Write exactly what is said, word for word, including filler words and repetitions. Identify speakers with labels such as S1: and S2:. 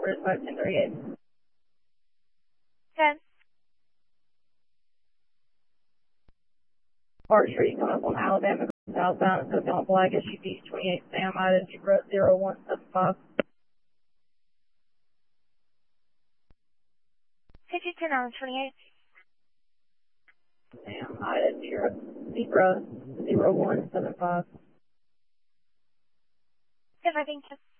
S1: four five ten thirty-eight.
S2: ten.
S1: Park Street coming up on Alabama southbound, Southbound Black, S U V twenty-eight, Sam item zero one seven five.
S2: fifty-two on twenty-eight.
S1: Sam item zero zero zero one seven five.
S2: Yes, I think so.